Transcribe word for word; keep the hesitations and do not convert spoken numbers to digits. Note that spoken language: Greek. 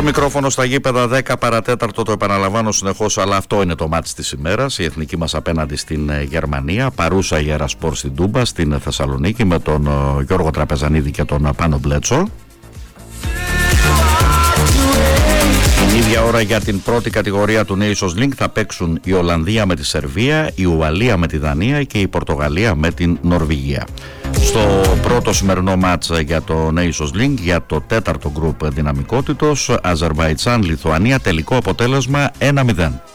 Στο μικρόφωνο στα γήπεδα δέκα παρατέταρτο, το επαναλαμβάνω συνεχώς, αλλά αυτό είναι το μάτς της ημέρας. Η εθνική μας απέναντι στην Γερμανία, παρούσα η Ιερασπόρ στην Τούμπα, στην Θεσσαλονίκη, με τον Γιώργο Τραπεζανίδη και τον Πάνο Μπλέτσο. Την ίδια ώρα για την πρώτη κατηγορία του Nations League θα παίξουν η Ολλανδία με τη Σερβία, η Ουαλία με τη Δανία και η Πορτογαλία με την Νορβηγία. Στο πρώτο σημερινό μάτς για το Nations League, για το τέταρτο γκρουπ δυναμικότητος, Αζερβαϊτζάν-Λιθουανία, τελικό αποτέλεσμα ένα μηδέν.